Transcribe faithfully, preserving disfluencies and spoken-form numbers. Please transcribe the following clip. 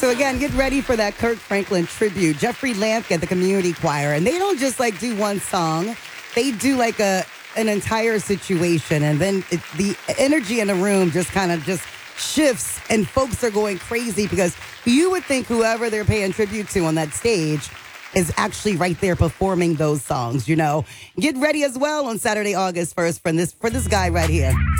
So again, get ready for that Kirk Franklin tribute. Jeffrey Lampkin, the community choir, and they don't just like do one song; they do like a an entire situation, and then it, the energy in the room just kind of just shifts, and folks are going crazy because you would think whoever they're paying tribute to on that stage is actually right there performing those songs. You know, get ready as well on Saturday, August first, for this for this guy right here.